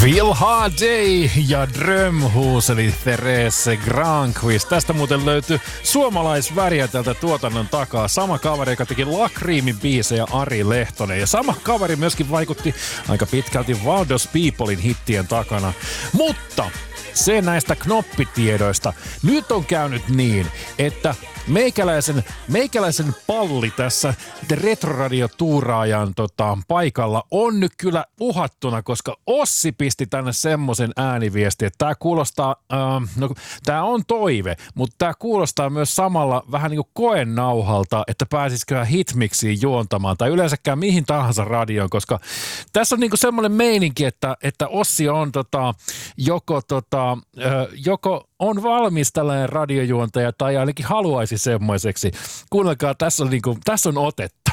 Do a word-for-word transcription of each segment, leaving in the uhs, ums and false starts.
Phil Hardy ja Drömhus eli Therese Granqvist. Tästä muuten löytyy suomalaisväriä tältä tuotannon takaa. Sama kaveri, joka teki Lakriimin biisejä, Ari Lehtonen. Ja sama kaveri myöskin vaikutti aika pitkälti Valdos Peoplein hittien takana. Mutta se näistä knoppitiedoista. Nyt on käynyt niin, että meikäläisen, meikäläisen palli tässä Retroradio-tuuraajan tota, paikalla on nyt kyllä uhattuna, koska Ossi pisti tänne semmoisen ääniviesti, että tää kuulostaa, äh, no tää on toive, mutta tää kuulostaa myös samalla vähän niin kuin koenauhalta, että pääsisikö Hitmixiin juontamaan tai yleensäkään mihin tahansa radioon, koska tässä on niin kuin semmoinen meininki, että, että Ossi on tota, joko, tota, äh, joko on valmis tällainen radiojuontaja tai ainakin haluaisi semmoiseksi. Kuunnelkaa, tässä on, niinku, tässä on otetta.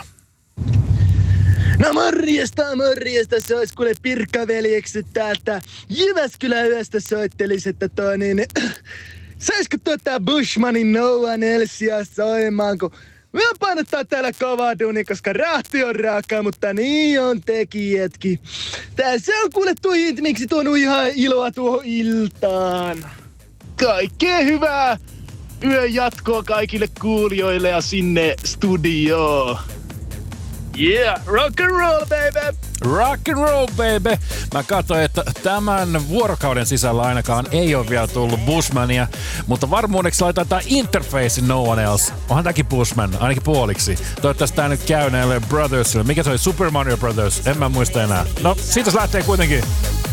No morjesta, morjesta, se olisi kuule Pirkkaveljekset täältä Jyväskylän yöstä soittelis, että toi niin... Saisiko tuota Bushmanin No One Elseä soimaan, kun me painottaa täällä kovaa duuni, koska rahti on raaka, mutta niin on tekijätkin. Tässä on kuule tuo Hitmiksi tuonut ihan iloa tuohon iltaan. Kaikkea hyvää yön jatkoa kaikille kuulijoille ja sinne studioon. Yeah, rock and roll, baby! Rock and roll, baby! Mä katsoin, että tämän vuorokauden sisällä ainakaan ei ole vielä tullut Bushmania, mutta varmuudeksi laitetaan tää Interface No One Else. Onhan tääkin Bushman, ainakin puoliksi. Toivottavasti tää nyt käy näille Brothersille. Mikä se oli? Super Mario Brothers? En mä muista enää. No, siitä se lähtee kuitenkin.